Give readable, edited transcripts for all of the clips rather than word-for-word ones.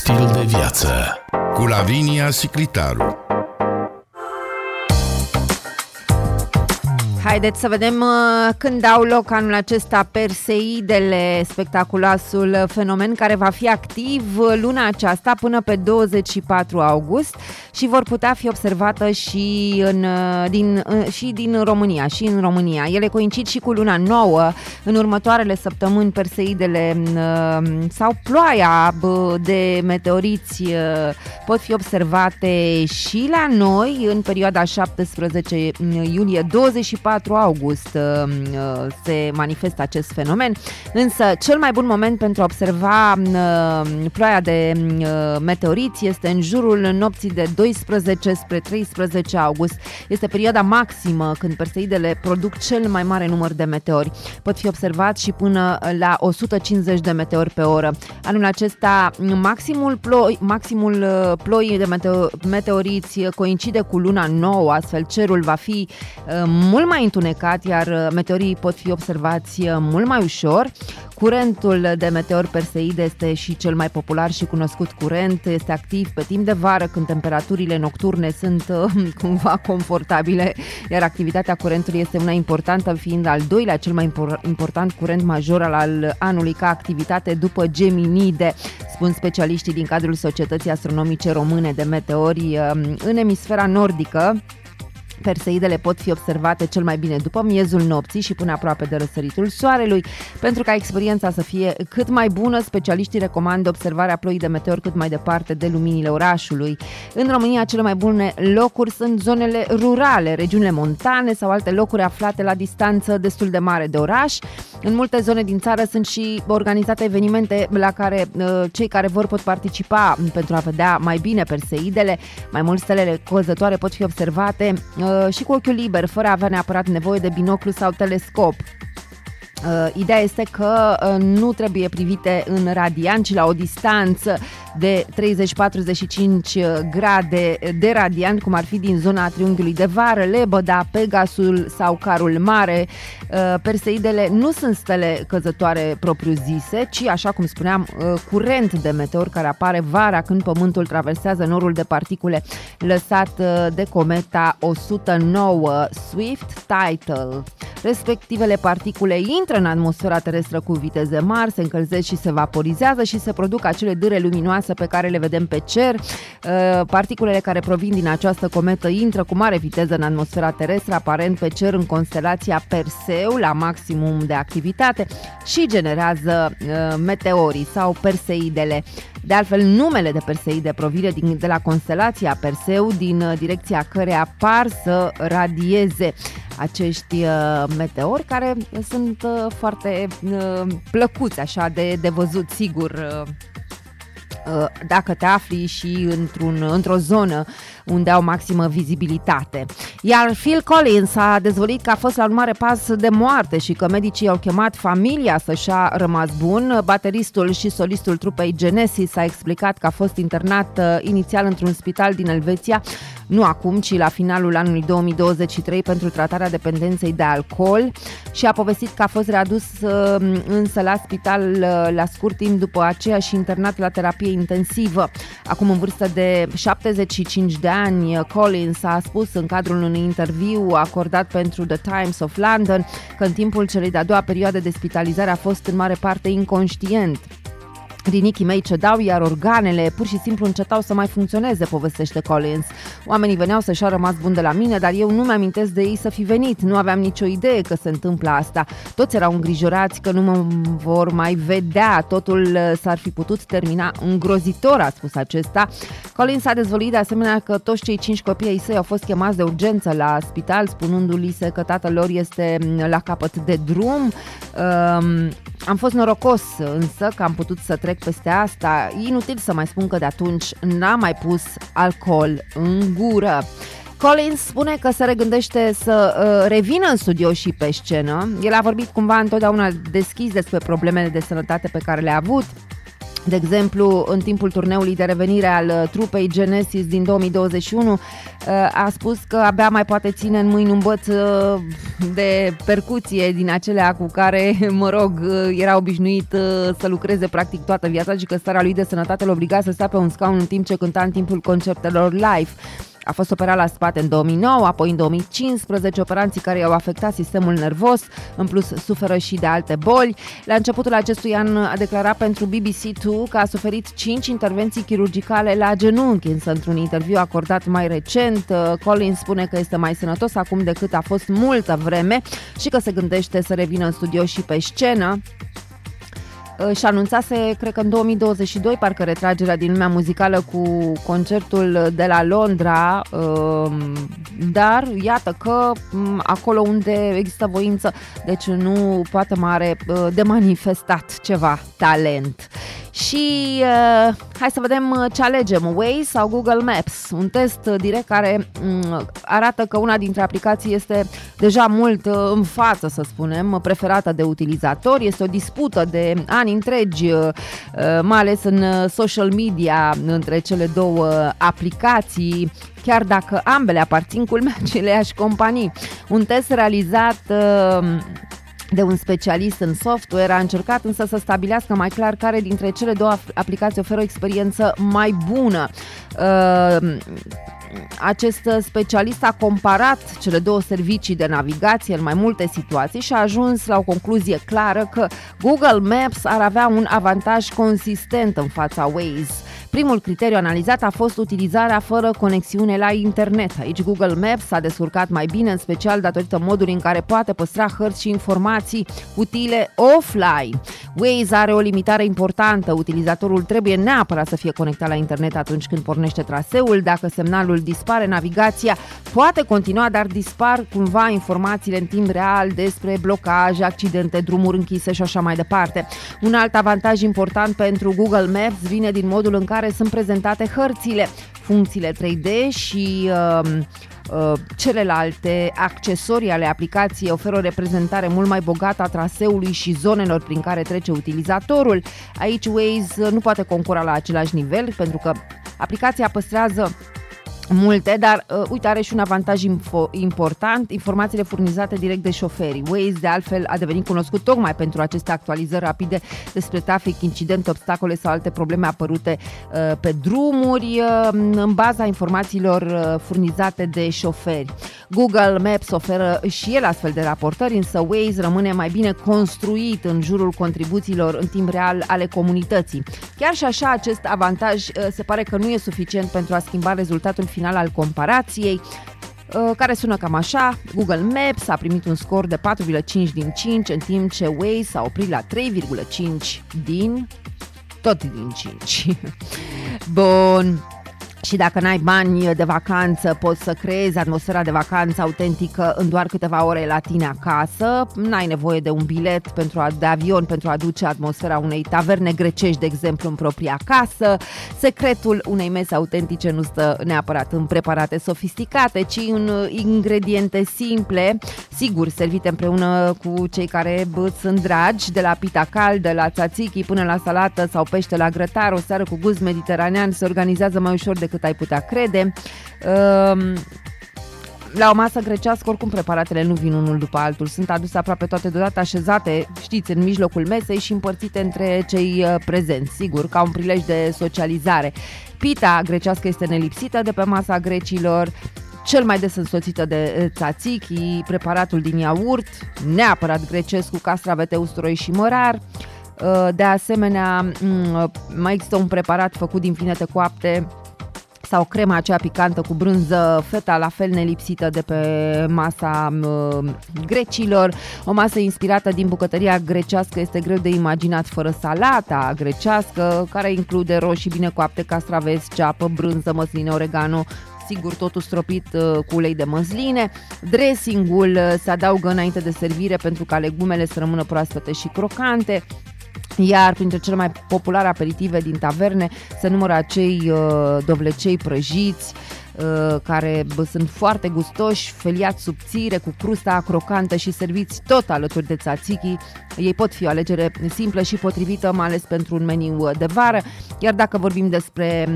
Stil de viață cu Lavinia Siclitaru. Haideți să vedem când au loc anul acesta Perseidele, spectaculosul fenomen care va fi activ luna aceasta până pe 24 august și vor putea fi observată și din România, și în România. Ele coincid și cu luna nouă. În următoarele săptămâni Perseidele sau ploaia de meteoriți pot fi observate și la noi în perioada 17 iulie 24 august se manifestă acest fenomen, însă cel mai bun moment pentru a observa ploaia de meteoriți este în jurul nopții de 12 spre 13 august. Este perioada maximă când Perseidele produc cel mai mare număr de meteori. Pot fi observați și până la 150 de meteori pe oră. Anul acesta maximul ploii de meteoriți coincide cu luna nouă, astfel cerul va fi mult mai întunecat, iar meteorii pot fi observați mult mai ușor. Curentul de meteori Perseide este și cel mai popular și cunoscut curent. Este activ pe timp de vară, când temperaturile nocturne sunt cumva confortabile, iar activitatea curentului este una importantă, fiind al doilea cel mai important curent major al anului ca activitate după Geminide, spun specialiștii din cadrul Societății Astronomice Române de Meteori. În emisfera nordică, Perseidele pot fi observate cel mai bine după miezul nopții și până aproape de răsăritul soarelui. Pentru ca experiența să fie cât mai bună, specialiștii recomandă observarea ploii de meteori cât mai departe de luminile orașului. În România, cele mai bune locuri sunt zonele rurale, regiunile montane sau alte locuri aflate la distanță destul de mare de oraș. În multe zone din țară sunt și organizate evenimente la care cei care vor pot participa pentru a vedea mai bine Perseidele. Mai mult, stelele căzătoare pot fi observate și cu ochiul liber, fără a avea neapărat nevoie de binoclu sau telescop. Ideea este că nu trebuie privite în radian, ci la o distanță de 30-45 grade de radian, cum ar fi din zona triunghiului de vară, Lebăda, Pegasul sau Carul Mare. Perseidele nu sunt stele căzătoare propriu-zise, ci, așa cum spuneam, curent de meteori care apare vara când Pământul traversează norul de particule lăsat de cometa 109 Swift-Tuttle. Respectivele particule intră în atmosfera terestră cu viteze mari, se încălzesc și se vaporizează și se produc acele dâre luminoase pe care le vedem pe cer. Particulele care provin din această cometă intră cu mare viteză în atmosfera terestră, aparent pe cer în constelația Perseu, la maximum de activitate, și generează meteorii sau Perseidele. De altfel, numele de Perseide provine de la constelația Perseu, din direcția căreia par să radieze acești meteori, care sunt foarte plăcuți așa de văzut, sigur, dacă te afli și într-o zonă unde au maximă vizibilitate. Iar Phil Collins a dezvăluit că a fost la un mare pas de moarte și că medicii au chemat familia să-și a rămas bun. Bateristul și solistul trupei Genesis a explicat că a fost internat inițial într-un spital din Elveția, nu acum, ci la finalul anului 2023, pentru tratarea dependenței de alcool, și a povestit că a fost readus însă la spital la scurt timp după aceea și internat la terapie intensivă. Acum, în vârstă de 75 de ani, Collins a spus în cadrul unui interviu acordat pentru The Times of London că în timpul celei de-a doua perioade de spitalizare a fost în mare parte inconștient. Rinichii mei cedau, iar organele pur și simplu încetau să mai funcționeze, povestește Collins. Oamenii veneau să-și a rămas bun de la mine, dar eu nu mi-amintesc de ei să fi venit. Nu aveam nicio idee că se întâmplă asta. Toți erau îngrijorați că nu mă vor mai vedea. Totul s-ar fi putut termina îngrozitor, a spus acesta. Collins a dezvăluit de asemenea că toți cei 5 copii ai săi au fost chemați de urgență la spital, spunându-li se că tatăl lor este la capăt de drum. Am fost norocos însă că am putut să trec peste asta. Inutil să mai spun că de atunci n-am mai pus alcool în gură. Collins spune că se regândește să revină în studio și pe scenă. El a vorbit cumva întotdeauna deschis despre problemele de sănătate pe care le-a avut. De exemplu, în timpul turneului de revenire al trupei Genesis din 2021, a spus că abia mai poate ține în mâini un băț de percuție din acelea cu care, era obișnuit să lucreze practic toată viața și că starea lui de sănătate îl obliga să stea pe un scaun în timp ce cânta în timpul concertelor live. A fost operat la spate în 2009, apoi în 2015, operații care i-au afectat sistemul nervos, în plus suferă și de alte boli. La începutul acestui an a declarat pentru BBC2 că a suferit 5 intervenții chirurgicale la genunchi, însă într-un interviu acordat mai recent, Collins spune că este mai sănătos acum decât a fost multă vreme și că se gândește să revină în studio și pe scenă. Și anunțase, cred că în 2022, parcă retragerea din lumea muzicală cu concertul de la Londra, dar iată că acolo unde există voință, deci nu poate mare de manifestat ceva talent. Și hai să vedem ce alegem, Waze sau Google Maps, un test direct care arată că una dintre aplicații este deja mult în față, să spunem, preferată de utilizatori. Este o dispută de ani întregi, mai ales în social media, între cele două aplicații, chiar dacă ambele aparțin culmea aceleiași companii. Un test realizat de un specialist în software a încercat însă să stabilească mai clar care dintre cele două aplicații oferă o experiență mai bună. Acest specialist a comparat cele două servicii de navigație în mai multe situații și a ajuns la o concluzie clară că Google Maps ar avea un avantaj consistent în fața Waze. Primul criteriu analizat a fost utilizarea fără conexiune la internet. Aici Google Maps s-a descurcat mai bine, în special datorită modului în care poate păstra hărți și informații utile offline. Waze are o limitare importantă. Utilizatorul trebuie neapărat să fie conectat la internet atunci când pornește traseul. Dacă semnalul dispare, navigația poate continua, dar dispar cumva informațiile în timp real despre blocaje, accidente, drumuri închise și așa mai departe. Un alt avantaj important pentru Google Maps vine din modul în care sunt prezentate hărțile, funcțiile 3D și celelalte accesorii ale aplicației oferă o reprezentare mult mai bogată a traseului și zonelor prin care trece utilizatorul. Aici Waze nu poate concura la același nivel pentru că aplicația păstrează multe, dar uite, are și un avantaj important, informațiile furnizate direct de șoferi. Waze, de altfel, a devenit cunoscut tocmai pentru aceste actualizări rapide despre trafic, incidente, obstacole sau alte probleme apărute pe drumuri, în baza informațiilor furnizate de șoferi. Google Maps oferă și el astfel de raportări, însă Waze rămâne mai bine construit în jurul contribuțiilor în timp real ale comunității. Chiar și așa, acest avantaj se pare că nu e suficient pentru a schimba rezultatul final al comparației, care sună cam așa. Google Maps a primit un scor de 4,5 din 5, în timp ce Waze s-a oprit la 3,5 din 5. Bun. Și dacă n-ai bani de vacanță, poți să creezi atmosfera de vacanță autentică în doar câteva ore la tine acasă. N-ai nevoie de un bilet de avion pentru a aduce atmosfera unei taverne grecești, de exemplu, în propria casă. Secretul unei mese autentice nu stă neapărat în preparate sofisticate, ci în ingrediente simple, sigur, servite împreună cu cei care sunt dragi, de la pita caldă, la tzatziki, până la salată sau pește la grătar. O seară cu gust mediteranean se organizează mai ușor decât ai putea crede. La o masă grecească, oricum, preparatele nu vin unul după altul. Sunt aduse aproape toate deodată, așezate, știți, în mijlocul mesei și împărțite între cei prezenți, sigur, ca un prilej de socializare. Pita grecească este nelipsită de pe masa grecilor, cel mai des însoțită de tzatziki, preparatul din iaurt, neapărat grecesc cu castravete, usturoi și mărar. De asemenea, mai există un preparat făcut din vinete coapte sau crema aceea picantă cu brânză feta, la fel nelipsită de pe masa grecilor. O masă inspirată din bucătăria grecească este greu de imaginat fără salata grecească, care include roșii bine coapte, castraveți, ceapă, brânză, măsline, oregano, sigur totul stropit cu ulei de măsline. Dressingul se adaugă înainte de servire pentru ca legumele să rămână proaspete și crocante. Iar printre cele mai populare aperitive din taverne se numără acei dovlecei prăjiți, care sunt foarte gustoși, feliați subțire, cu crusta crocantă și serviți tot alături de tzatziki. Ei pot fi o alegere simplă și potrivită, mai ales pentru un meniu de vară. Iar dacă vorbim despre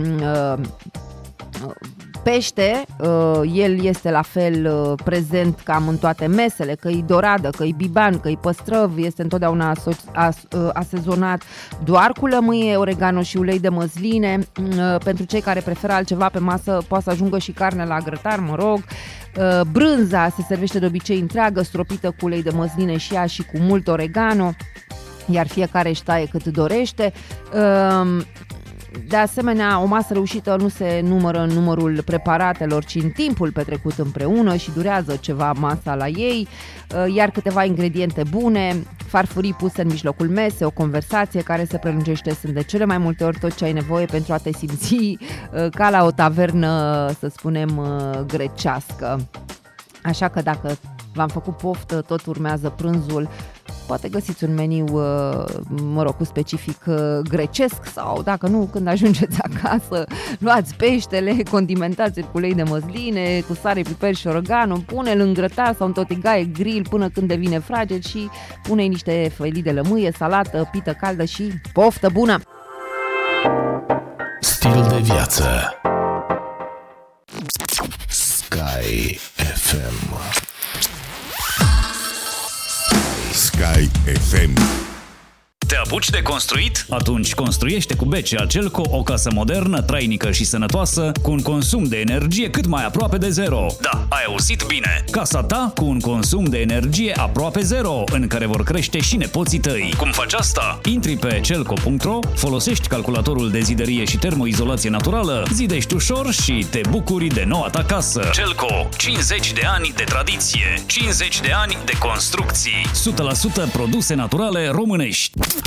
pește, el este la fel prezent cam în toate mesele, că-i doradă, că-i biban, că-i păstrăv, este întotdeauna asezonat doar cu lămâie, oregano și ulei de măsline. Pentru cei care preferă altceva pe masă, poate să ajungă și carne la grătar, brânza se servește de obicei întreagă, stropită cu ulei de măsline și ea și cu mult oregano, iar fiecare își taie cât dorește. De asemenea, o masă reușită nu se numără în numărul preparatelor, ci în timpul petrecut împreună și durează ceva masa la ei, iar câteva ingrediente bune, farfurii puse în mijlocul mesei, o conversație care se prelungește, sunt de cele mai multe ori tot ce ai nevoie pentru a te simți ca la o tavernă, să spunem, grecească. Așa că dacă v-am făcut poftă, tot urmează prânzul, poate găsiți un meniu, cu specific grecesc, sau dacă nu, când ajungeți acasă, luați peștele, condimentați-l cu ulei de măsline, cu sare, piper și oregano, pune-l în grătar sau în totigaie grill până când devine fraged și pune-i niște felii de lămâie, salată, pită caldă și poftă bună! Stil de viață. Sky FM. Sky FM. Te apuci de construit? Atunci construiește cu BCA Celco o casă modernă, trainică și sănătoasă, cu un consum de energie cât mai aproape de zero. Da, ai auzit bine! Casa ta cu un consum de energie aproape zero, în care vor crește și nepoții tăi. Cum faci asta? Intri pe celco.ro, folosești calculatorul de zidărie și termoizolație naturală, zidești ușor și te bucuri de noua ta casă. Celco, 50 de ani de tradiție, 50 de ani de construcții, 100% produse naturale românești.